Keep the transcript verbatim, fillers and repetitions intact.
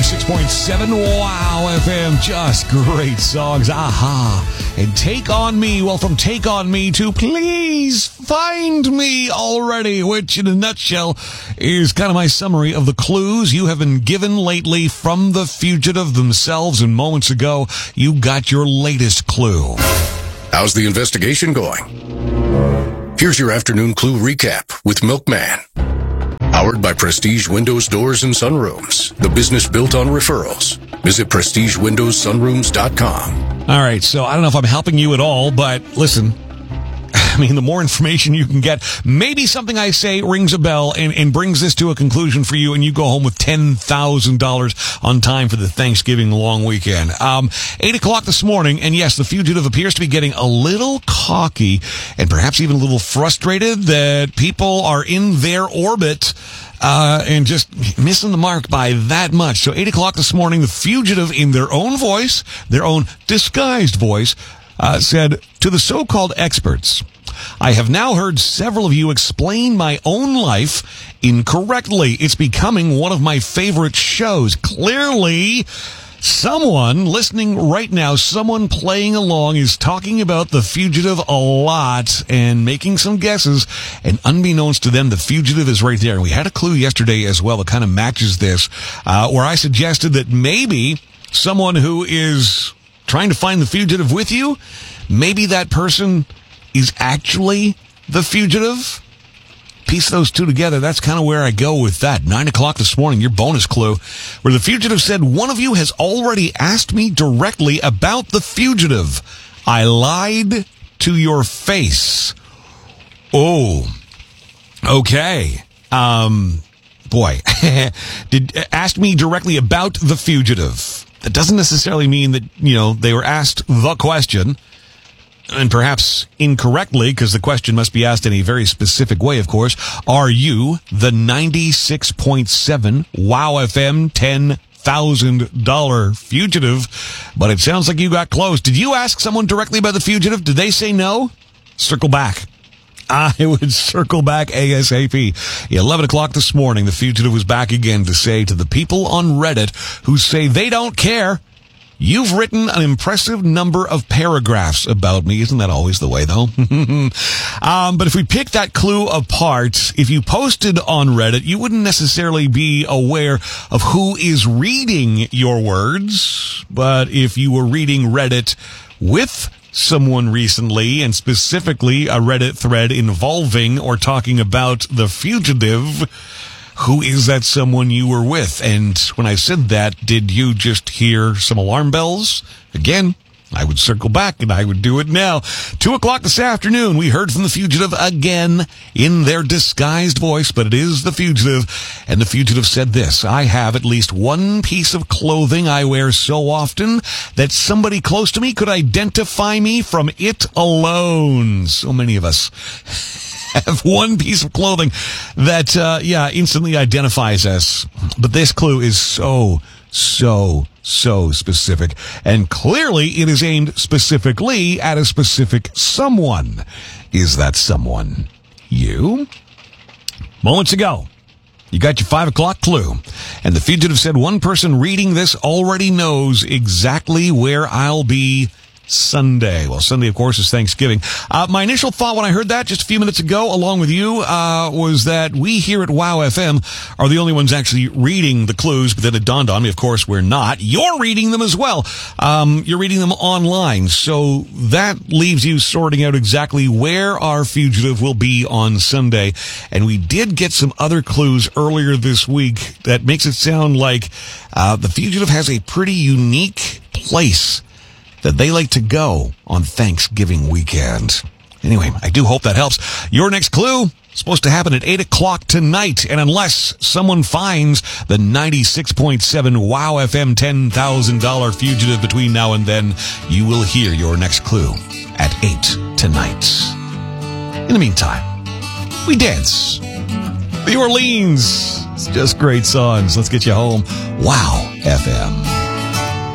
ninety-six point seven Wow F M. Just great songs. Aha. And Take On Me. Well, from Take On Me to Please Find Me Already, which in a nutshell is kind of my summary of the clues you have been given lately from The Fugitive themselves. And moments ago, you got your latest clue. How's the investigation going? Here's your afternoon clue recap with Milkman. Powered by Prestige Windows, Doors, and Sunrooms. The business built on referrals. Visit prestige windows sunrooms dot com. All right, so I don't know if I'm helping you at all, but listen, I mean, the more information you can get, maybe something I say rings a bell and, and brings this to a conclusion for you, and you go home with ten thousand dollars on time for the Thanksgiving long weekend. Um, eight o'clock this morning, and yes, the fugitive appears to be getting a little cocky and perhaps even a little frustrated that people are in their orbit uh, and just missing the mark by that much. So eight o'clock this morning, the fugitive, in their own voice, their own disguised voice, uh, said to the so-called experts, I have now heard several of you explain my own life incorrectly. It's becoming one of my favorite shows. Clearly, someone listening right now, someone playing along is talking about The Fugitive a lot and making some guesses. And unbeknownst to them, The Fugitive is right there. And we had a clue yesterday as well that kind of matches this, uh, where I suggested that maybe someone who is trying to find The Fugitive with you, maybe that person is actually The Fugitive. Piece those two together. That's kind of where I go with that. Nine o'clock this morning, your bonus clue, where The Fugitive said, one of you has already asked me directly about The Fugitive. I lied to your face. Oh, okay. Um, boy, did asked me directly about The Fugitive. That doesn't necessarily mean that, you know, they were asked the question, and perhaps incorrectly, because the question must be asked in a very specific way, of course. Are you the ninety-six point seven Wow F M ten thousand dollars fugitive? But it sounds like you got close. Did you ask someone directly about The Fugitive? Did they say no? Circle back. I would circle back ASAP. eleven o'clock this morning, The Fugitive was back again to say to the people on Reddit who say they don't care, you've written an impressive number of paragraphs about me. Isn't that always the way, though? um, but if we pick that clue apart, if you posted on Reddit, you wouldn't necessarily be aware of who is reading your words. But if you were reading Reddit with someone recently, and specifically a Reddit thread involving or talking about The Fugitive, who is that someone you were with? And when I said that, did you just hear some alarm bells? Again, I would circle back, and I would do it now. Two o'clock this afternoon, we heard from The Fugitive again in their disguised voice, but it is The Fugitive. And The Fugitive said this, I have at least one piece of clothing I wear so often that somebody close to me could identify me from it alone. So many of us have one piece of clothing that, uh, yeah, instantly identifies us. But this clue is so, so, so specific. And clearly it is aimed specifically at a specific someone. Is that someone you? Moments ago, you got your five o'clock clue. And The Fugitive said one person reading this already knows exactly where I'll be Sunday. Well, Sunday, of course, is Thanksgiving. Uh, my initial thought when I heard that just a few minutes ago, along with you, uh, was that we here at Wow F M are the only ones actually reading the clues, but then it dawned on me, of course, we're not. You're reading them as well. Um, you're reading them online. So that leaves you sorting out exactly where our fugitive will be on Sunday. And we did get some other clues earlier this week that makes it sound like uh, the fugitive has a pretty unique place that they like to go on Thanksgiving weekend. Anyway, I do hope that helps. Your next clue is supposed to happen at eight o'clock tonight. And unless someone finds the ninety-six point seven Wow F M ten thousand dollars fugitive between now and then, you will hear your next clue at eight tonight. In the meantime, we dance. The Orleans. It's just great songs. Let's get you home. Wow F M.